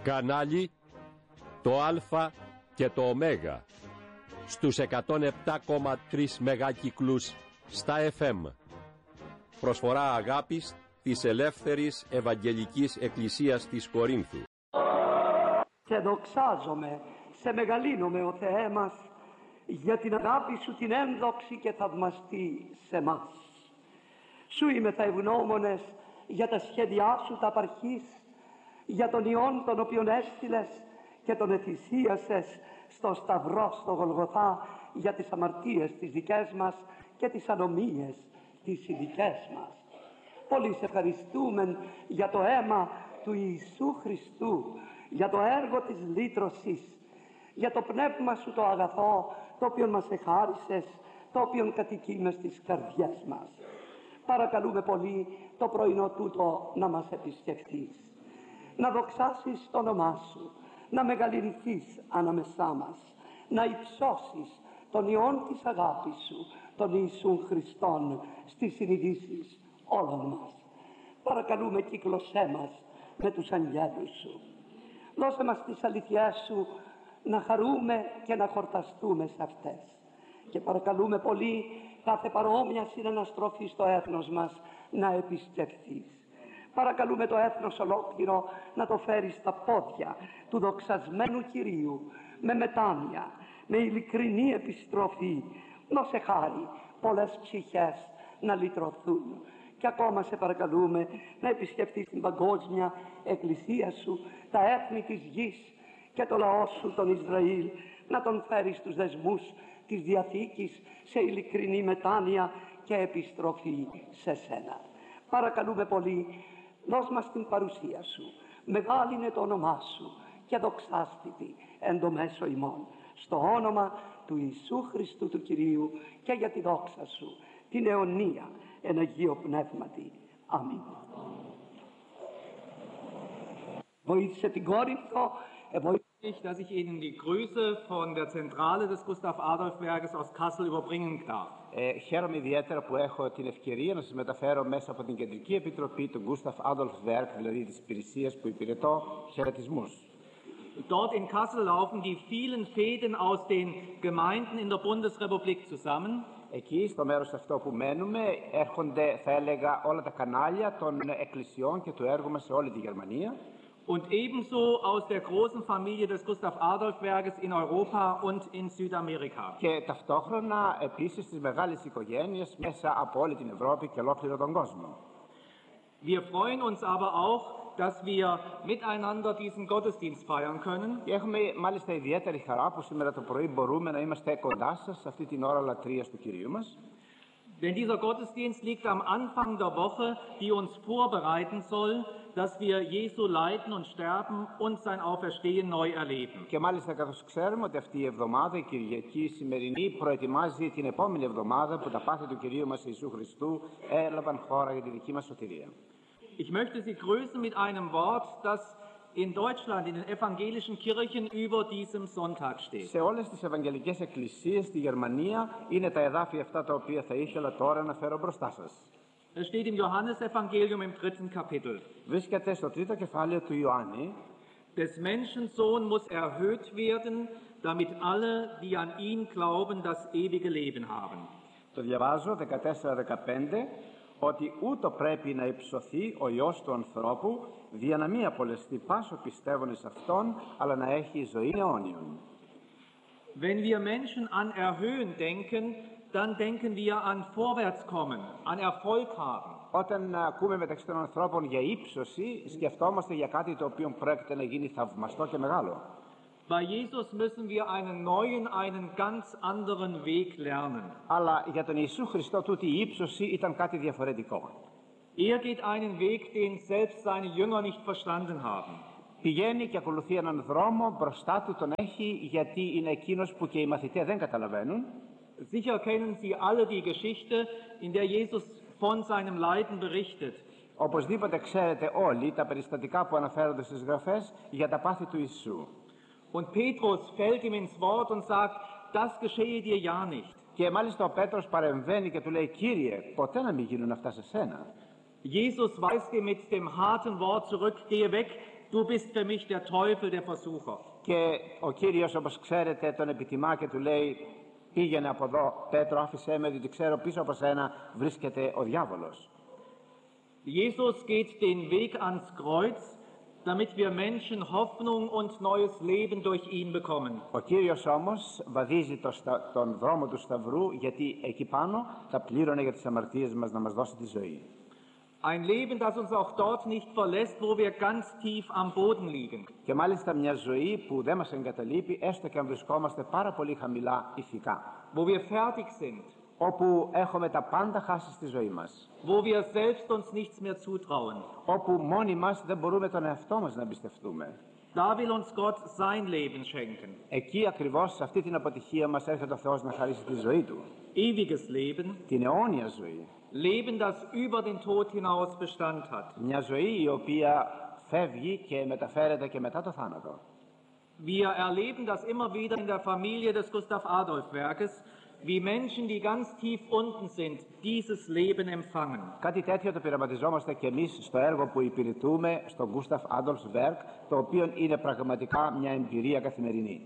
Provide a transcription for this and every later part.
Κανάλι το Α και το Ω στους 107,3 μεγάκυκλους στα FM. Προσφορά αγάπης της Ελεύθερης Ευαγγελικής Εκκλησίας της Κορίνθου. Σε δοξάζομαι, σε μεγαλύνομαι ο Θεέ μας για την αγάπη σου την ένδοξη και θαυμαστή σε μας. Σου είμαι θα ευγνώμονες για τα σχέδιά σου τα απαρχής, για τον Υιόν τον οποίον έστειλες και τον εθυσίασες στο Σταυρό στο Γολγοθά για τις αμαρτίες τις δικές μας και τις ανομίες τις ειδικές μας. Πολύ σε ευχαριστούμε για το αίμα του Ιησού Χριστού, για το έργο της λύτρωσης, για το πνεύμα σου το αγαθό, το οποίο μας εχάρισες, το οποίο κατοικεί μες στις καρδιές μας. Παρακαλούμε πολύ το πρωινό τούτο να μας επισκεφτείς, να δοξάσεις το όνομά σου, να μεγαλυνθείς ανάμεσά μας, να υψώσεις τον Υιόν της αγάπης σου, τον Ιησούν Χριστόν, στις συνειδήσεις όλων μας. Παρακαλούμε κύκλωσέ μας με τους αγγέλους σου. Δώσε μας τις αληθιές σου να χαρούμε και να χορταστούμε σε αυτές. Και παρακαλούμε πολύ κάθε παρόμοια συναναστροφή στο έθνος μας να επισκεφθείς. Παρακαλούμε το έθνος ολόκληρο να το φέρει στα πόδια του δοξασμένου Κυρίου με μετάνοια, με ειλικρινή επιστροφή. Δώσε χάρη πολλές ψυχές να λυτρωθούν. Και ακόμα σε παρακαλούμε να επισκεφτείς την παγκόσμια εκκλησία σου, τα έθνη της γης και το λαό σου τον Ισραήλ, να τον φέρεις στους δεσμούς της Διαθήκης σε ειλικρινή μετάνοια και επιστροφή σε σένα. Παρακαλούμε πολύ, δώσ' μας την παρουσία σου, μεγάλυνε το όνομά σου και δοξάστητη εν το μέσο ημών, στο όνομα του Ιησού Χριστού του Κυρίου και για τη δόξα σου, την αιωνία εν Αγίο Πνεύματι. Αμήν. Βοήθησε την Κόρινθο, dass ich Ihnen die Grüße von der Zentrale des Gustav-Adolf-Werkes aus Kassel überbringen darf. Χαίρομαι ιδιαίτερα που έχω την ευκαιρία να σας μεταφέρω μέσα από την Κεντρική Επιτροπή του Gustav Adolf Werk, δηλαδή της υπηρεσίας που υπηρετώ, χαιρετισμούς. Dort in Kassel laufen die vielen Fäden aus den Gemeinden in der Bundesrepublik zusammen. Εκεί, στο μέρος αυτό που μένουμε, έρχονται, θα έλεγα, όλα τα κανάλια των εκκλησιών και του έργου μας σε όλη τη Γερμανία. Und ebenso aus der großen Familie des Gustav-Adolf-Werkes in Europa und in Südamerika. Και ταυτόχρονα επίσης τις μεγάλες οικογένειες μέσα από όλη την Ευρώπη και ολόκληρο τον κόσμο. Wir freuen uns aber auch, dass wir miteinander diesen Gottesdienst feiern können. Και έχουμε μάλιστα ιδιαίτερη χαρά που σήμερα το πρωί μπορούμε να είμαστε κοντά σας σε αυτή την ώρα λατρείας του Κυρίου μας. Denn dieser Gottesdienst liegt am Anfang der Woche, die uns vorbereiten soll, dass wir Jesu Leiden und Sterben und sein Auferstehen neu erleben. Και μάλιστα καθώς ξέρουμε ότι αυτή η εβδομάδα, η Κυριακή σημερινή, προετοιμάζει την επόμενη εβδομάδα που τα πάθη του Κυρίου μας Ιησού Χριστού έλαβαν χώρα για τη δική μας σωτηρία. Ich möchte Sie grüßen mit einem Wort, das in Deutschland, in den evangelischen Kirchen über diesem Sonntag steht. Σε όλες τις ευαγγελικές εκκλησίες στη Γερμανία είναι τα εδάφια αυτά τα οποία θα ήθελα τώρα να φέρω μπροστά σας. Es steht im Johannesevangelium im 3. Kapitel. Βρίσκεται στο τρίτο κεφάλαιο του Ιωάννη. Des Menschensohn muss erhöht werden, damit alle, die an ihn glauben, das ewige Leben haben. Το διαβάζω 14-15. Ότι ούτω πρέπει να υψωθεί ο Υιός του ανθρώπου, δια να μη απολεστεί πάσο πιστεύων εις Αυτόν, αλλά να έχει ζωή αιώνιον. Wenn wir Menschen an Erhöhen denken, dann denken wir an Vorwärtskommen, an Erfolg haben. Όταν ακούμε μεταξύ των ανθρώπων για ύψωση, σκεφτόμαστε για κάτι το οποίο πρόκειται να γίνει θαυμαστό και μεγάλο. Bei Jesus müssen wir einen neuen, einen ganz anderen Weg lernen. Αλλά για τον Ιησού Χριστό τούτη η ύψωση ήταν κάτι διαφορετικό. Er geht einen Weg, den selbst seine Jünger nicht verstanden haben. Πηγαίνει και ακολουθεί έναν δρόμο, μπροστά του τον έχει, γιατί είναι εκείνος που και οι μαθητές δεν καταλαβαίνουν. Sicher kennen Sie alle die Geschichte, in der Jesus von seinem Leiden berichtet. Οπωσδήποτε ξέρετε όλοι τα περιστατικά που αναφέρονται στις γραφές για τα πάθη του Ιησού. Und Petrus fällt ihm ins Wort und sagt, das geschehe dir ja nicht. Και μάλιστα ο Πέτρος παρεμβαίνει και του λέει, Κύριε, ποτέ να μην γίνουν αυτά σε σένα. Jesus weist ihm mit dem harten Wort zurück, gehe weg, du bist für mich der Teufel, der Versucher. Και ο Κύριος, όπως ξέρετε, τον επιτιμά και του λέει, πήγαινε από εδώ, Πέτρο, άφησέ με, διότι ξέρω πίσω από σένα βρίσκεται ο διάβολος. Jesus geht den Weg ans Kreuz, damit wir Menschen Hoffnung und neues Leben durch ihn bekommen. Ο Κύριος όμως βαδίζει τον δρόμο του Σταυρού, γιατί εκεί πάνω θα πλήρωνε για τις αμαρτίες μας να μας δώσει τη ζωή. Ein Leben, das uns auch dort nicht verlässt, wo wir ganz tief am Boden liegen. Και μάλιστα μια ζωή που δεν μας εγκαταλείπει, έστω και αν βρισκόμαστε πάρα πολύ χαμηλά ηθικά. Wo wir fertig sind. Όπου έχουμε τα πάντα χάσει στη ζωή μας. Wo wir selbst uns nichts mehr zutrauen. Όπου μόνοι μας δεν μπορούμε τον εαυτό μας να εμπιστευτούμε. Da will uns Gott sein Leben schenken. Εκεί ακριβώς, σε αυτή την αποτυχία μας, έρχεται ο Θεός να χαρίσει τη ζωή Του. Ewiges Leben. Την αιώνια ζωή. Leben, das über den Tod hinaus Bestand hat. Μια ζωή η οποία φεύγει και μεταφέρεται και μετά το θάνατο. Wir erleben das immer wieder in der Familie des Gustav-Adolf-Werkes, wie Menschen, die ganz tief unten sind, dieses Leben empfangen. Κάτι τέτοιο το πειραματιζόμαστε και εμείς στο έργο που υπηρετούμε στο Gustav Adolf Werk, το οποίο είναι πραγματικά μια εμπειρία καθημερινή.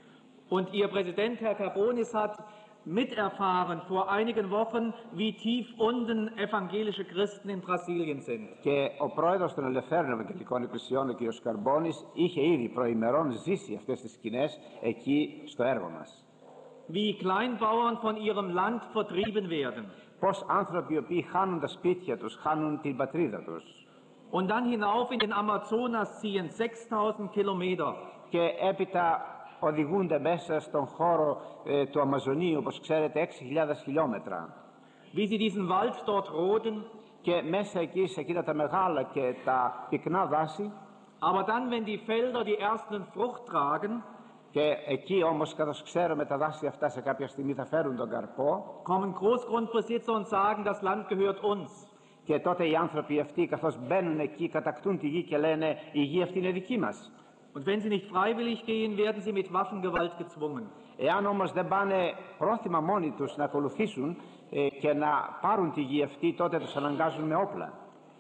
Und Ihr Präsident, Herr Carbonis, hat miterfahren vor einigen Wochen, wie tief unten evangelische Christen in Brasilien sind. Και ο πρόεδρος των Ελευθέρων Ευαγγελικών Εκκλησιών, ο κ. Καρμπόνης, είχε ήδη προημερών ζήσει αυτές τις σκηνές εκεί στο έργο μας. Wie Kleinbauern von ihrem Land vertrieben werden. Πώς άνθρωποι οι οποίοι χάνουν τα σπίτια τους, χάνουν την πατρίδα τους. Und dann hinauf in den Amazonas ziehen 6.000 Kilometer. Και έπειτα οδηγούνται μέσα στον χώρο του Αμαζονίου, όπως ξέρετε, 6.000 χιλιόμετρα. Wie sie diesen Wald dort roden. Και μέσα εκεί, σε εκείνα τα μεγάλα και τα πυκνά δάση. Aber dann, wenn die Felder die ersten Frucht tragen, και εκεί όμως, καθώς ξέρουμε, τα δάση αυτά σε κάποια στιγμή θα φέρουν τον καρπό. Kommen Großgrundbesitzer und sagen, das Land gehört uns. Και τότε οι άνθρωποι αυτοί, καθώς μπαίνουν εκεί, κατακτούν τη γη και λένε, η γη αυτή είναι δική μας. Und wenn sie nicht freiwillig gehen, werden sie mit Waffengewalt gezwungen. Εάν όμως δεν πάνε πρόθυμα μόνοι τους να ακολουθήσουν και να πάρουν τη γη αυτή, τότε τους αναγκάζουν με όπλα.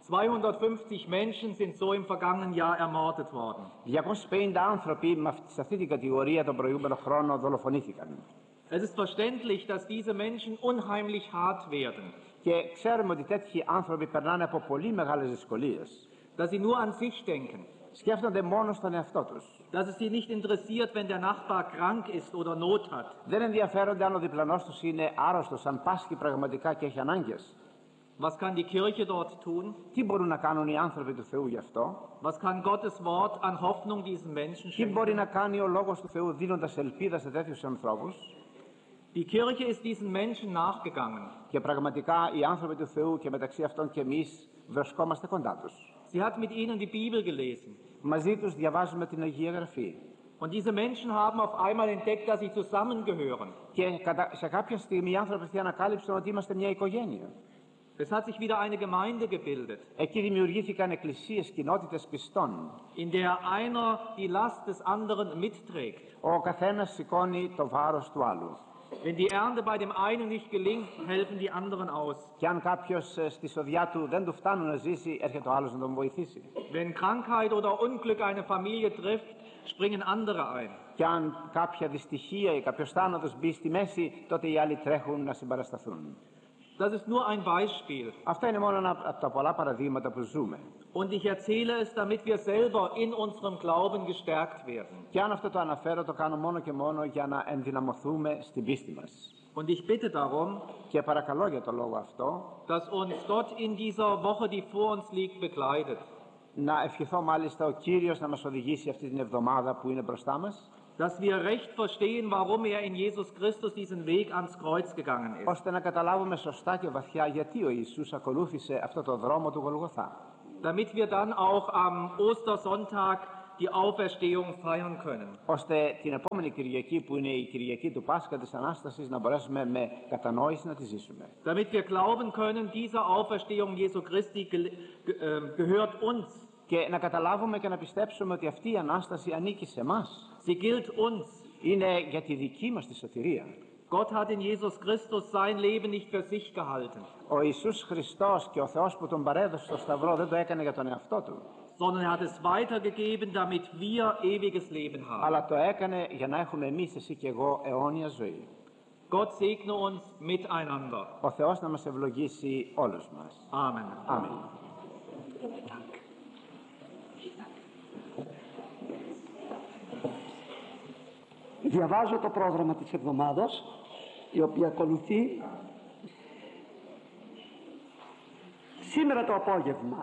250 Menschen sind so im vergangenen Jahr ermordet worden. 250 άνθρωποι σε αυτή την κατηγορία τον προηγούμενο χρόνο δολοφονήθηκαν. Es ist verständlich, dass diese Menschen unheimlich hart werden. Και ξέρουμε ότι τέτοιοι άνθρωποι περνάνε από πολύ μεγάλες δυσκολίες. Dass sie nur an sich denken. Σκέφτονται μόνο στον εαυτό τους. Dass es sie nicht interessiert, wenn der Nachbar krank ist oder Not hat. Δεν ενδιαφέρονται αν ο διπλανός τους είναι άρρωστος, αν πάσχει πραγματικά και έχει ανάγκες. Was kann die Kirche dort tun? Τι μπορούν να κάνουν οι άνθρωποι του Θεού γι' αυτό? Was kann Gottes Wort an Hoffnung diesen Menschen Τι μπορεί schenken? να κάνει ο λόγος του Θεού δίνοντας ελπίδα σε τέτοιους ανθρώπους? Die Kirche ist diesen Menschen nachgegangen. Και πραγματικά οι άνθρωποι του Θεού και μεταξύ αυτών και εμείς βρισκόμαστε κοντά τους. Sie hat mit ihnen die Bibel gelesen. Μαζί τους διαβάζουμε την Αγία Γραφή. Und diese Menschen haben auf einmal entdeckt, dass sie zusammengehören. Και σε κάποια στιγμή οι άνθρωποι αυτοί ανακάλυψαν ότι είμαστε μια οικογένεια. Es hat sich wieder eine Gemeinde gebildet, Εκεί δημιουργήθηκαν εκκλησίες, κοινότητες πιστών. in der einer die Last des anderen mitträgt. Ο καθένας σηκώνει το βάρος του άλλου. Wenn die Ernte bei dem einen nicht gelingt, helfen die anderen aus. Και αν κάποιος στη σοδιά του δεν του φτάνουν να ζήσει, έρχεται ο άλλος να τον βοηθήσει. Wenn Krankheit oder Unglück eine Familie trifft, springen andere ein. Και αν κάποια δυστυχία ή κάποιος θάνατος μπει στη μέση, τότε οι άλλοι τρέχουν να συμπαρασταθούν. Das ist nur ein Beispiel. Αυτά είναι μόνο ένα από τα πολλά παραδείγματα που ζούμε. Und ich erzähle es, damit wir selber in unserem Glauben gestärkt werden. Και αν αυτό το αναφέρω, το κάνω μόνο και μόνο για να ενδυναμωθούμε στην πίστη μας. Und ich bitte darum, Και παρακαλώ για το λόγο αυτό, dass uns Gott in dieser Woche, die vor uns liegt, begleitet. να ευχηθώ μάλιστα ο Κύριος να μας οδηγήσει αυτή την εβδομάδα που είναι μπροστά μας, Dass wir recht verstehen, warum er in Jesus Christus diesen Weg ans Kreuz gegangen ist. ώστε να καταλάβουμε σωστά και βαθιά γιατί ο Ιησούς ακολούθησε αυτό το δρόμο του Γολγοθά. Damit wir dann auch am Ostersonntag die Auferstehung feiern können. Ώστε την επόμενη Κυριακή, που είναι η Κυριακή του Πάσχα της Ανάστασης, να μπορέσουμε με κατανόηση να τη ζήσουμε. Damit wir glauben können, diese Auferstehung Jesu Christi gehört uns. Και να καταλάβουμε και να πιστέψουμε ότι αυτή η Ανάσταση ανήκει σε εμάς. Sie gilt uns. Είναι για τη δική μας τη σωτηρία. Gott hat in Jesus Christus sein Leben nicht für sich gehalten, Ο Ιησούς Χριστός και ο Θεός που τον παρέδωσε στο Σταυρό δεν το έκανε για τον εαυτό του, sondern er hat es weitergegeben, damit wir ewiges Leben haben. Αλλά το έκανε για να έχουμε εμείς, εσύ και εγώ, αιώνια ζωή. Gott segne uns miteinander. Ο Θεός να μας ευλογήσει όλους μας. Amen. Αμήν. Διαβάζω το πρόγραμμα της εβδομάδος, η οποία ακολουθεί. Σήμερα το απόγευμα,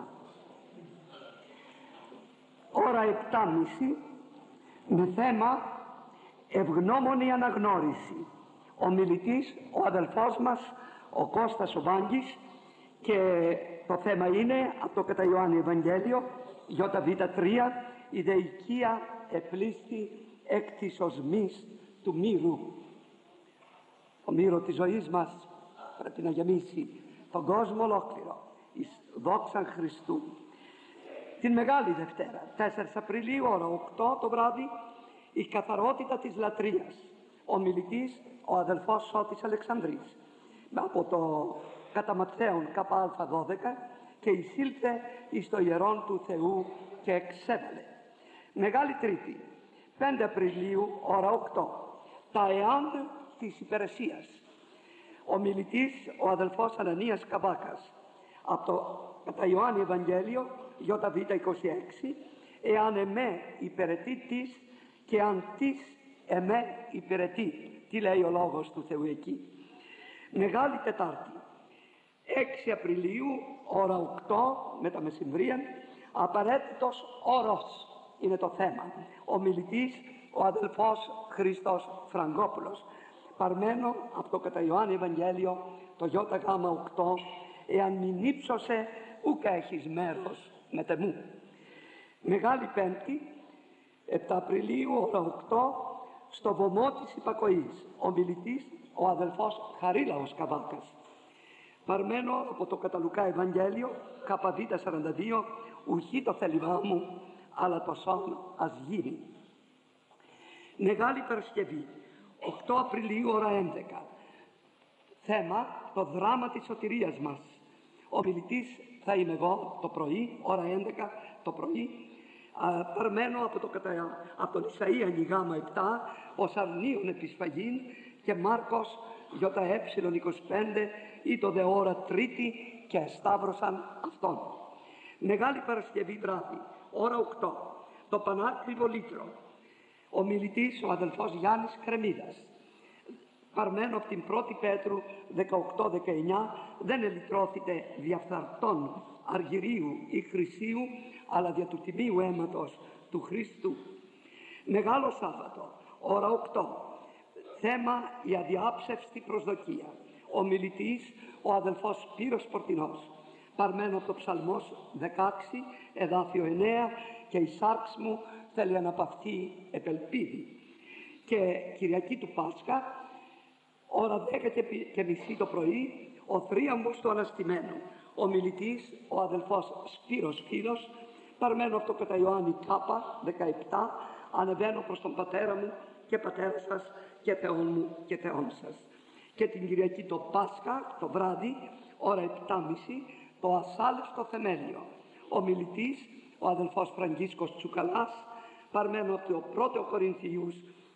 ώρα 7:30, με θέμα ευγνώμονη αναγνώριση. Ο μιλητής, ο αδελφός μας, ο Κώστας ο Βάγγης, και το θέμα είναι από το κατά Ιωάννη Ευαγγέλιο, Β3, η δεϊκία επλήστη εκ της οσμής του μύρου. Το μύρο της ζωής μας πρέπει να γεμίσει τον κόσμο ολόκληρο εις δόξαν Χριστού. Την Μεγάλη Δευτέρα, 4 Απριλίου, ώρα 8 το βράδυ, η καθαρότητα της λατρείας. Ο μιλητής, ο αδελφός Σώτης Αλεξανδρής, από το κατά Ματθαίον ΚΑ12, και εισήλθε εις το ιερόν του Θεού και εξέβαλε. Μεγάλη Τρίτη, 5 Απριλίου, ώρα 8, τα εάν της υπηρεσίας. Ο μιλητής, ο αδελφός Ανανίας Καβάκας, από το κατά Ιωάννη Ευαγγέλιο, Β26, εάν εμέ υπηρετεί της και αν της εμέ υπηρετεί. Τι λέει ο λόγος του Θεού εκεί. Μεγάλη Τετάρτη, 6 Απριλίου, ώρα 8 με τα μεσημβρία, απαραίτητος όρος είναι το θέμα. Ο μιλητής, ο αδελφός Χριστός Φραγκόπουλος, παρμένο από το κατά Ιωάννη Ευαγγέλιο, το Ι8, εάν μην ύψωσε ούκα έχεις μέρος με τεμού. Μεγάλη Πέμπτη, 7 Απριλίου, ώρα 8, στο βωμό της υπακοής. Ο μιλητής, ο αδελφός Χαρίλαος Καβάκας, παρμένο από το κατά Λουκά Ευαγγέλιο, Β42, ουχή το θέλημά μου, αλλά το σώμα ας γίνει. Μεγάλη Παρασκευή, 8 Απριλίου, ώρα 11. Θέμα, το δράμα της σωτηρίας μας. Ο μιλητής θα είμαι εγώ το πρωί, ώρα 11 το πρωί, παρμένο από τον Ισαΐα Γ7, ως αρνίων επισφαγήν, και Μάρκος Ι25, ή το δε ώρα Τρίτη, και σταύρωσαν αυτόν. Μεγάλη Παρασκευή βράδυ, ώρα 8, το πανάκριβο λύτρο. Ο μιλητής, ο αδελφός Γιάννης Κρεμίδας, παρμένο από την 1η Πέτρου 18-19, δεν ελυτρώθητε διαφθαρτών αργυρίου ή χρυσίου, αλλά δια του τιμίου αίματος του Χριστού. Μεγάλο Σάββατο, ώρα 8, θέμα η αδιάψευστη προσδοκία. Ο μιλητής, ο αδελφός Σπύρος Πορτινός, παρμένο από το Ψαλμός 16, εδάφιο 9, και η σάρξ μου θέλει αναπαυτεί επελπίδη. Και Κυριακή του Πάσχα, ώρα 10:30 το πρωί, ο θρίαμβος του Αναστημένου. Ο μιλητής, ο αδελφός Σπύρος Φίλος, παρμένο από το κατά Ιωάννη Κ17, ανεβαίνω προς τον πατέρα μου και πατέρα σας και Θεόν μου και Θεόν σας. Και την Κυριακή το Πάσχα, το βράδυ, ώρα 7:30, το ασάλευτο θεμέλιο. Ο μιλητής, ο αδελφός Φραγκίσκος Τσουκαλάς, παρμένο από το 1ο Κορινθίους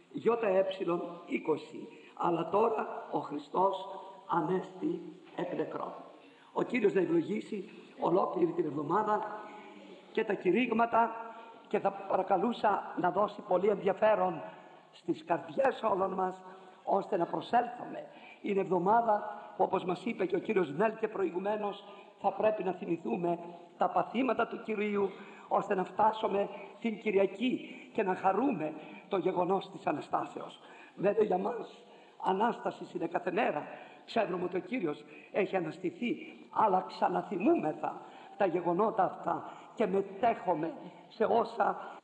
Ι20, αλλά τώρα ο Χριστός ανέστη εκ νεκρών. Ο Κύριος να ευλογήσει ολόκληρη την εβδομάδα και τα κηρύγματα, και θα παρακαλούσα να δώσει πολύ ενδιαφέρον στις καρδιές όλων μας, ώστε να προσέλθουμε. Είναι εβδομάδα που, όπως μας είπε και ο κύριος Νέλκε προηγουμένως, θα πρέπει να θυμηθούμε τα παθήματα του Κυρίου, ώστε να φτάσουμε την Κυριακή και να χαρούμε το γεγονός της Αναστάσεως. Βέβαια για μας Ανάσταση είναι κάθε μέρα. Ξέρουμε ότι ο Κύριος έχει αναστηθεί, αλλά ξαναθυμούμεθα τα γεγονότα αυτά και μετέχουμε σε όσα